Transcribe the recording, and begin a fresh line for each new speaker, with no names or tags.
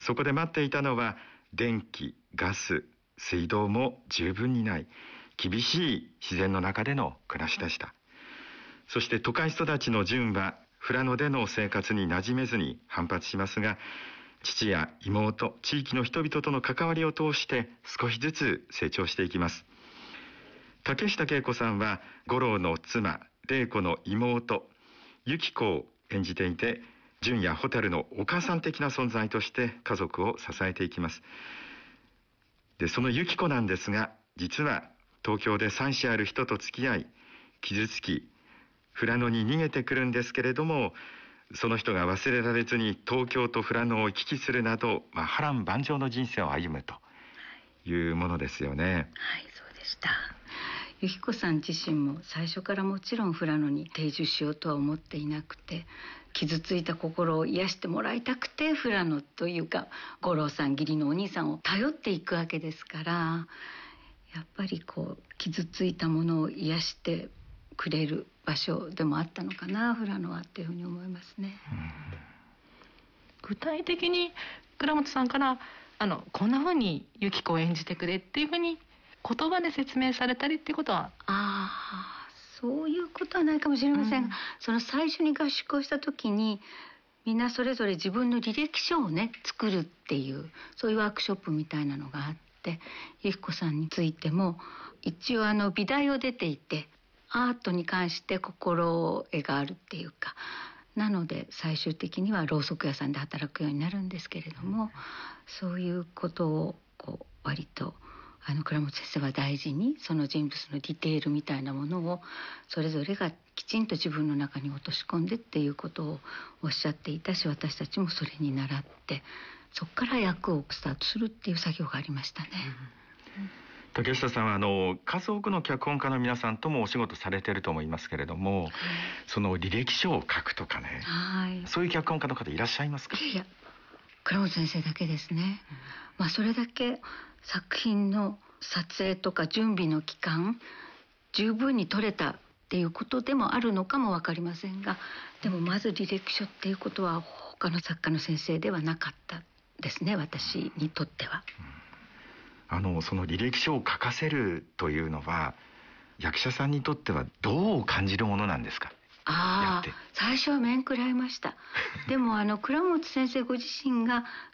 そこで待っていたのは電気、ガス、水道も十分にない厳しい自然の中での暮らしでした。そして都会育ちの純は富良野での生活に馴染めずに反発しますが、父や妹、地域の人々との関わりを通して少しずつ成長していきます。竹下景子さんは五郎の妻、玲子の妹、由紀子を演じていて、純や蛍のお母さん的な存在として家族を支えていきます。で、その由紀子なんですが、実は東京で妻子ある人と付き合い、傷つき、富良野に逃げてくるんですけれども、その人が忘れられずに東京と富良野を行き来するなど、波乱万丈の人生を歩むというものですよね。
はい、そうでした。由紀子さん自身も最初からもちろん富良野に定住しようとは思っていなくて、傷ついた心を癒してもらいたくて富良野というか五郎さん、義理のお兄さんを頼っていくわけですから、やっぱり傷ついたものを癒してくれる場所でもあったのかな、富良野はっていうふうに思いますね。
具体的に倉本さんからこんなふうに由紀子を演じてくれっていうふうに言葉で説明されたりっていうことは？
そういうことはないかもしれませんが、その最初に合宿をした時にみんなそれぞれ自分の履歴書をね作るっていう、そういうワークショップみたいなのがあって、由紀子さんについても一応美大を出ていて、アートに関して心得があるっていうか、なので最終的にはろうそく屋さんで働くようになるんですけれども、そういうことを割と倉本先生は大事に、その人物のディテールみたいなものをそれぞれがきちんと自分の中に落とし込んでっていうことをおっしゃっていたし、私たちもそれに倣ってそこから役をスタートするっていう作業がありましたね。
竹下さんは数多くの脚本家の皆さんともお仕事されていると思いますけれども、その履歴書を書くとかね、そういう脚本家の方いらっしゃいますか？
いや、倉本先生だけですね。それだけ作品の撮影とか準備の期間十分に取れたっていうことでもあるのかも分かりませんが、でもまず履歴書っていうことは他の作家の先生ではなかったですね、私にとっては。
その履歴書を書かせるというのは役者さんにとってはどう感じるものなんですか？
最初は面食らいました。でも倉本先生ご自身が